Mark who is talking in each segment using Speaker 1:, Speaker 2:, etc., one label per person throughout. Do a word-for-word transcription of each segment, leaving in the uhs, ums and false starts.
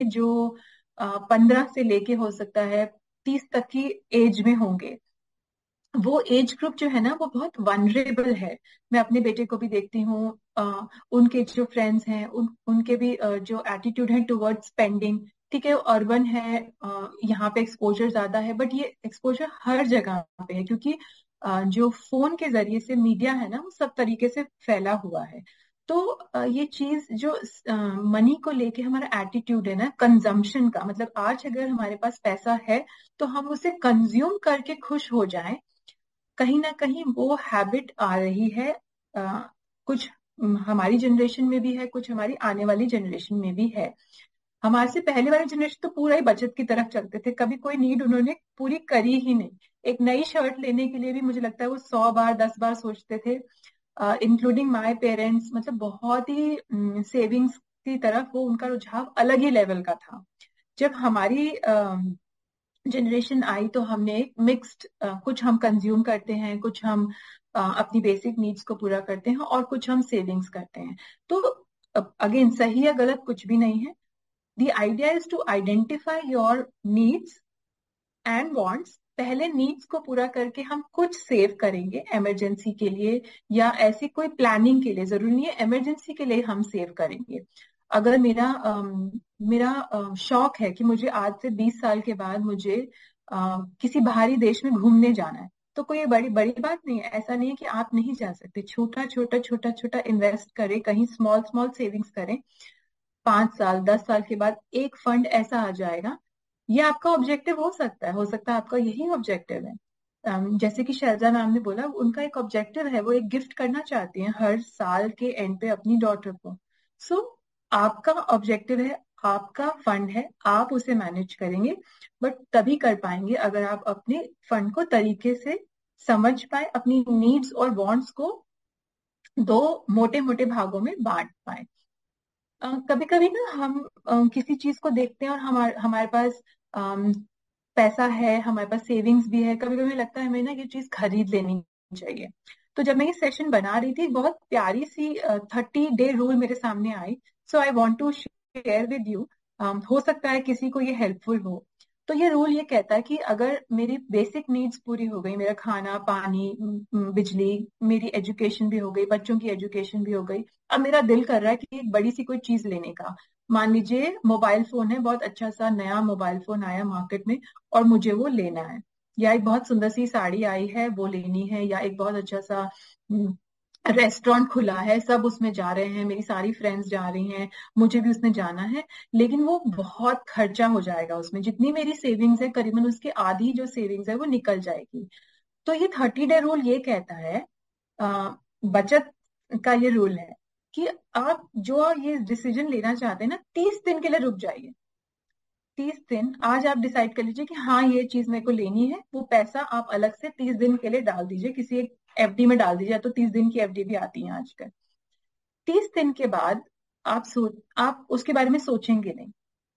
Speaker 1: जो पंद्रह से लेके हो सकता है तीस तक की एज में होंगे, वो एज ग्रुप जो है ना वो बहुत वनरेबल है। मैं अपने बेटे को भी देखती हूँ, अ, उनके जो फ्रेंड्स हैं उन उनके भी अ, जो एटीट्यूड है टुवर्ड्स स्पेंडिंग, ठीक है, अर्बन है, अ, यहाँ पे एक्सपोजर ज्यादा है, बट ये एक्सपोजर हर जगह पे है क्योंकि अ, जो फोन के जरिए से मीडिया है ना वो सब तरीके से फैला हुआ है। तो अ, ये चीज जो मनी को लेके हमारा एटीट्यूड है ना कंजम्पशन का, मतलब आज अगर हमारे पास पैसा है तो हम उसे कंज्यूम करके खुश हो जाएं, कहीं ना कहीं वो हैबिट आ रही है। आ, कुछ हम्म, हमारी जनरेशन में भी है, कुछ हमारी आने वाली जनरेशन में भी है। हमारे से पहले वाली जनरेशन तो पूरा ही बचत की तरफ चलते थे, कभी कोई नीड उन्होंने पूरी करी ही नहीं। एक नई शर्ट लेने के लिए भी मुझे लगता है वो सौ बार दस बार सोचते थे, इंक्लूडिंग माय पेरेंट्स। मतलब बहुत ही सेविंग्स की तरफ वो उनका रुझाव अलग ही लेवल का था। जब हमारी जनरेशन आई तो हमने मिक्स्ड, कुछ हम कंज्यूम करते हैं, कुछ हम अ, अपनी बेसिक नीड्स को पूरा करते हैं और कुछ हम सेविंग्स करते हैं। तो अगेन सही या गलत कुछ भी नहीं है। The idea is to identify your needs and wants. पहले नीड्स को पूरा करके हम कुछ सेव करेंगे इमरजेंसी के लिए, या ऐसी कोई प्लानिंग के लिए, जरूरी नहीं है इमरजेंसी के लिए हम सेव करेंगे। अगर मेरा अम, मेरा अ, शौक है कि मुझे आज से बीस साल के बाद मुझे अ, किसी बाहरी देश में घूमने जाना है, तो कोई बड़ी बड़ी बात नहीं है। ऐसा नहीं है कि आप नहीं जा सकते, छोटा छोटा छोटा छोटा इन्वेस्ट करें, कहीं स्मॉल स्मॉल सेविंग्स करें। पांच साल दस साल के बाद एक फंड ऐसा आ जाएगा। ये आपका ऑब्जेक्टिव हो सकता है, हो सकता है आपका यही ऑब्जेक्टिव है। अम, जैसे कि शैलजा मैम ने बोला, उनका एक ऑब्जेक्टिव है, वो एक गिफ्ट करना चाहती हैं हर साल के एंड पे अपनी डॉटर को। सो आपका ऑब्जेक्टिव है, आपका फंड है, आप उसे मैनेज करेंगे, बट तभी कर पाएंगे अगर आप अपने फंड को तरीके से समझ पाए, अपनी नीड्स और वांट्स को दो मोटे मोटे भागों में बांट पाए। कभी कभी ना हम अ, किसी चीज को देखते हैं और हमारे हमारे पास अम, पैसा है, हमारे पास सेविंग्स भी है, कभी कभी लगता है हमें ना ये चीज खरीद लेनी चाहिए। तो जब मैं ये सेशन बना रही थी, बहुत प्यारी सी थर्टी डे रूल मेरे सामने आई। सो I want to share with you. हो सकता है किसी को ये हेल्पफुल हो। तो ये रूल ये कहता है कि अगर मेरी बेसिक नीड्स पूरी हो गई, मेरा खाना पानी म, म, बिजली, मेरी एजुकेशन भी हो गई, बच्चों की एजुकेशन भी हो गई, अब मेरा दिल कर रहा है कि एक बड़ी सी कोई चीज लेने का। मान लीजिए मोबाइल फोन है, बहुत अच्छा सा नया मोबाइल फोन आया मार्केट में और मुझे वो लेना है, या एक बहुत सुंदर सी साड़ी आई है वो लेनी है, या एक बहुत अच्छा सा रेस्टोरेंट खुला है, सब उसमें जा रहे हैं, मेरी सारी फ्रेंड्स जा रही हैं, मुझे भी उसमें जाना है। लेकिन वो बहुत खर्चा हो जाएगा, उसमें जितनी मेरी सेविंग्स है करीबन उसके आधी जो सेविंग्स है वो निकल जाएगी। तो ये थर्टी डे रूल ये कहता है, अ, बचत का ये रूल है कि आप जो ये डिसीजन लेना चाहते हैं ना, तीस दिन के लिए रुक जाइए। तीस दिन, आज आप डिसाइड कर लीजिए कि हाँ ये चीज मेरे को लेनी है, वो पैसा आप अलग से तीस दिन के लिए डाल दीजिए, किसी एक एफडी में डाल दीजिए, तो तीस दिन की एफडी भी आती है आजकल। तीस दिन के बाद आप सोच आप उसके बारे में सोचेंगे नहीं,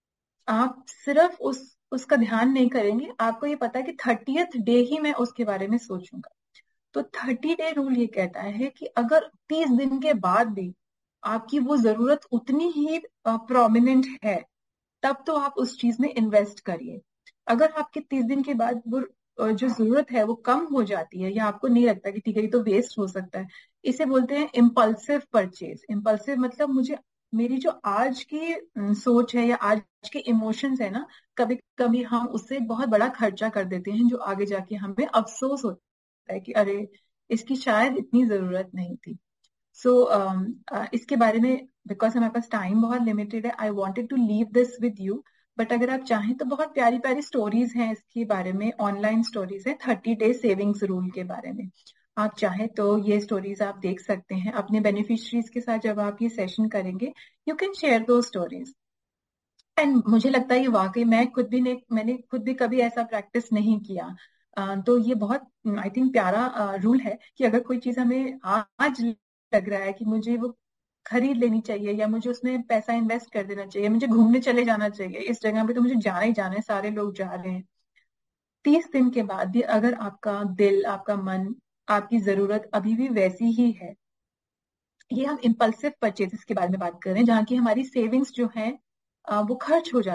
Speaker 1: आप सिर्फ उस उसका ध्यान नहीं करेंगे, आपको ये पता है कि थर्टियथ डे ही मैं उसके बारे में सोचूंगा। तो थर्टी डे रूल ये कहता है कि अगर तीस दिन के बाद भी आपकी वो जरूरत उतनी ही प्रोमिनेंट है, तब तो आप उस चीज में इन्वेस्ट करिए। अगर आपके तीस दिन के बाद वो अ, जो जरूरत है वो कम हो जाती है, या आपको नहीं लगता कि ठीक है ये तो वेस्ट हो सकता है, इसे बोलते हैं इम्पल्सिव परचेज। इम्पल्सिव मतलब मुझे, मेरी जो आज की अम, सोच है या आज के इमोशंस है ना, कभी कभी हम उससे बहुत बड़ा खर्चा कर देते हैं जो आगे जाके हमें अफसोस होता है कि अरे इसकी शायद इतनी जरूरत नहीं थी। सो so, uh, इसके बारे में, बिकॉज हमारे पास टाइम बहुत लिमिटेड है, I wanted to leave this with you. But अगर आप चाहें तो बहुत प्यारी प्यारी स्टोरीज हैं इसके बारे में, ऑनलाइन स्टोरीज हैं थर्टी डे सेविंग्स रूल के बारे में। आप चाहें तो ये स्टोरीज आप देख सकते हैं अपने बेनिफिशरीज के साथ, जब आप ये सेशन करेंगे यू कैन शेयर दो स्टोरीज। एंड मुझे लगता है ये वाकई, मैं खुद भी ने मैंने खुद भी कभी ऐसा प्रैक्टिस नहीं किया। अ, तो ये बहुत आई थिंक प्यारा रूल है कि अगर कोई चीज हमें आज लग रहा है कि मुझे वो खरीद लेनी चाहिए, या मुझे उसमें पैसा इन्वेस्ट कर देना चाहिए, मुझे घूमने चले जाना चाहिए इस जगह पे, तो मुझे जाना ही जाना है, सारे लोग जा रहे हैं। तीस दिन के बाद भी अगर आपका दिल, आपका मन, आपकी जरूरत अभी भी वैसी ही है, ये हम इम्पल्सिव परचेजेस के बारे में बात कर रहे हैं, जहाँ की हमारी सेविंग्स जो है अ, वो खर्च हो जाती है।